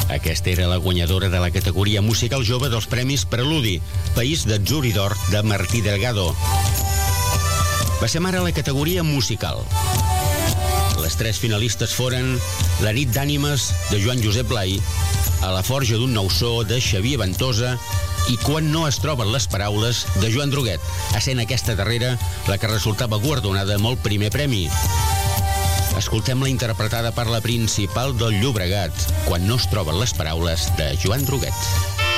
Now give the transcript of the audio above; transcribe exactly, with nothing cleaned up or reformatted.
Aquesta era la guanyadora de la categoria musical jove dels Premis Preludi, País d'Atzur i d'Or, de Martí Delgado. Passem ara a la categoria musical. Les tres finalistes foren La nit d'ànimes, de Joan Josep Blai, A la forja d'un nou so, de Xavier Ventosa, i Quan no es troben les paraules, de Joan Droguet, essent aquesta darrera la que resultava guardonada amb el primer premi. Escoltem-la interpretada per la principal del Llobregat, Quan no es troben les paraules, de Joan Droguet.